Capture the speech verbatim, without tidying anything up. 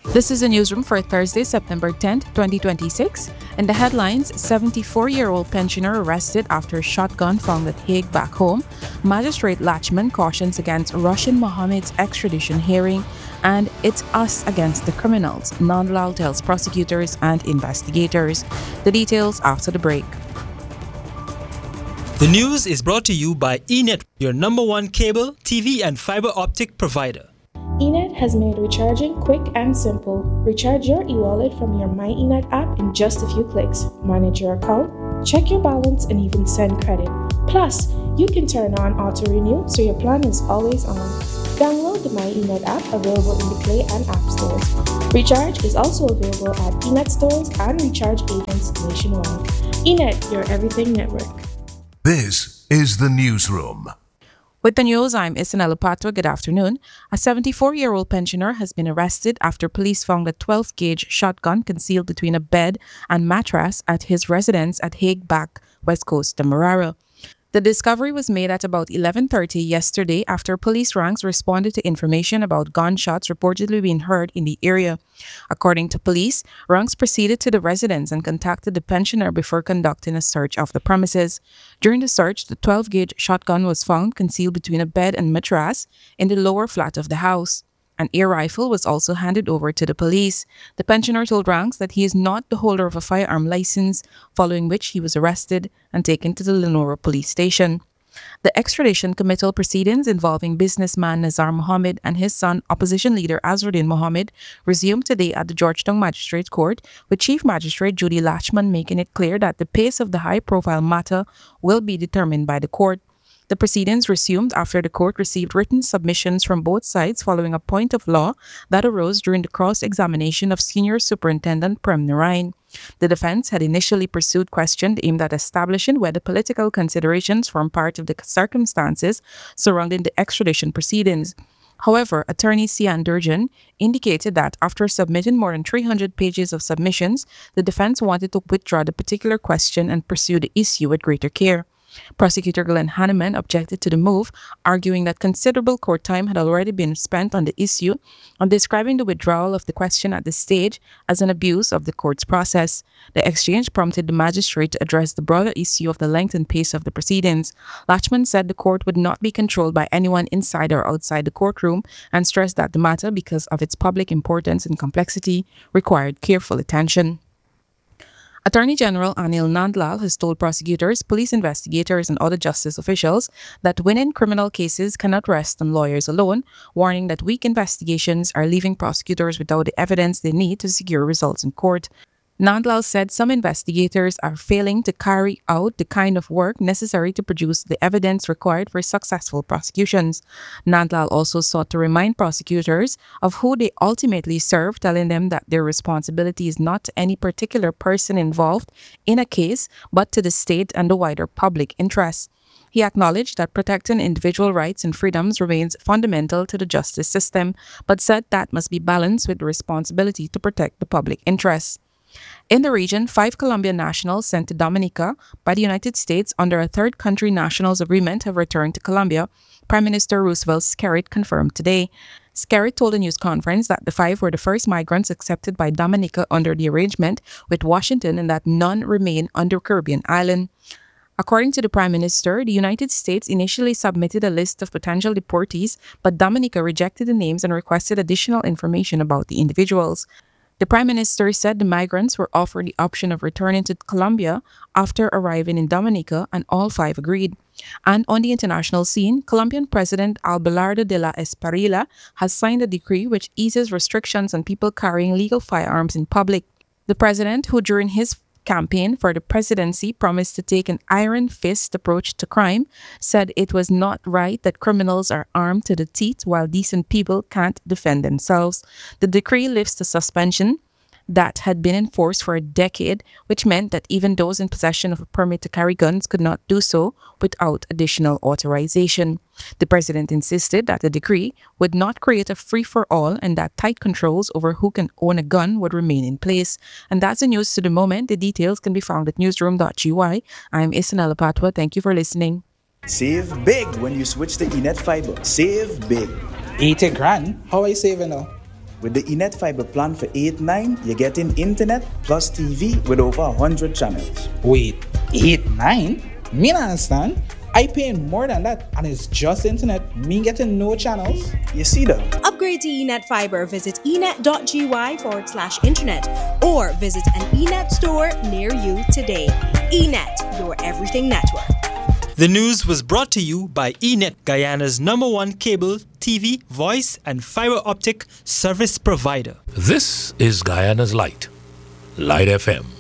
This is a newsroom for Thursday, September tenth, twenty twenty-six. In the headlines, seventy-four-year-old pensioner arrested after a shotgun found at Hague back home. Magistrate Lachman cautions against rushing Mohammed's extradition hearing. And it's us against the criminals, Nandlal tells prosecutors and investigators. The details after the break. The news is brought to you by eNet, your number one cable, T V, and fiber optic provider. eNet has made recharging quick and simple. Recharge your e-wallet from your My eNet app in just a few clicks. Manage your account, check your balance, and even send credit. Plus, you can turn on auto renew so your plan is always on. Download the My eNet app available in the Play and App stores. Recharge is also available at eNet stores and recharge agents nationwide. eNet, your everything network. This is the newsroom. With the news, I'm Isanella Patwa. Good afternoon. A seventy-four-year-old pensioner has been arrested after police found a twelve-gauge shotgun concealed between a bed and mattress at his residence at Hague Back, West Coast, Demerara. The discovery was made at about eleven thirty yesterday after police ranks responded to information about gunshots reportedly being heard in the area. According to police, ranks proceeded to the residence and contacted the pensioner before conducting a search of the premises. During the search, the twelve-gauge shotgun was found concealed between a bed and mattress in the lower flat of the house. An air rifle was also handed over to the police. The pensioner told ranks that he is not the holder of a firearm license, following which he was arrested and taken to the Lenora police station. The extradition committal proceedings involving businessman Nazar Mohammed and his son, opposition leader Azruddin Mohammed, resumed today at the Georgetown Magistrate Court, with Chief Magistrate Judy Lachman making it clear that the pace of the high-profile matter will be determined by the court. The proceedings resumed after the court received written submissions from both sides following a point of law that arose during the cross-examination of Senior Superintendent Prem Narain. The defense had initially pursued questions aimed at establishing whether political considerations form part of the circumstances surrounding the extradition proceedings. However, attorney Sian Durjan indicated that after submitting more than three hundred pages of submissions, the defense wanted to withdraw the particular question and pursue the issue with greater care. Prosecutor Glenn Hanneman objected to the move, arguing that considerable court time had already been spent on the issue and describing the withdrawal of the question at this stage as an abuse of the court's process. The exchange prompted the magistrate to address the broader issue of the length and pace of the proceedings. Lachman said the court would not be controlled by anyone inside or outside the courtroom and stressed that the matter, because of its public importance and complexity, required careful attention. Attorney General Anil Nandlal has told prosecutors, police investigators, and other justice officials that winning criminal cases cannot rest on lawyers alone, warning that weak investigations are leaving prosecutors without the evidence they need to secure results in court. Nandlal said some investigators are failing to carry out the kind of work necessary to produce the evidence required for successful prosecutions. Nandlal also sought to remind prosecutors of who they ultimately serve, telling them that their responsibility is not to any particular person involved in a case, but to the state and the wider public interest. He acknowledged that protecting individual rights and freedoms remains fundamental to the justice system, but said that must be balanced with the responsibility to protect the public interest. In the region, five Colombian nationals sent to Dominica by the United States under a third country nationals agreement have returned to Colombia, Prime Minister Roosevelt Skerrit confirmed today. Skerrit told a news conference that the five were the first migrants accepted by Dominica under the arrangement with Washington and that none remain on the Caribbean island. According to the Prime Minister, the United States initially submitted a list of potential deportees, but Dominica rejected the names and requested additional information about the individuals. The Prime Minister said the migrants were offered the option of returning to Colombia after arriving in Dominica, and all five agreed. And on the international scene, Colombian President Abelardo de la Espriella has signed a decree which eases restrictions on people carrying legal firearms in public. The president, who during his campaign for the presidency promised to take an iron fist approach to crime, said it was not right that criminals are armed to the teeth while decent people can't defend themselves. The decree lifts the suspension that had been enforced for a decade, which meant that even those in possession of a permit to carry guns could not do so without additional authorization. The president insisted that the decree would not create a free-for-all and that tight controls over who can own a gun would remain in place. And that's the news to the moment. The details can be found at newsroom dot g y. I'm Isanella Patwa. Thank you for listening. Save big when you switch to eNet Fiber. Save big. eighty grand? How I saving now? With the eNet Fiber plan for eight nine, you're getting internet plus T V with over one hundred channels. Wait, eight nine? Me not understand. I paying more than that and it's just internet. Me getting no channels. You see that? Upgrade to eNet Fiber. Visit enet.gy forward slash internet or visit an eNet store near you today. eNet, your everything network. The news was brought to you by eNet, Guyana's number one cable, T V, voice, and fiber optic service provider. This is Guyana's Light, Light F M.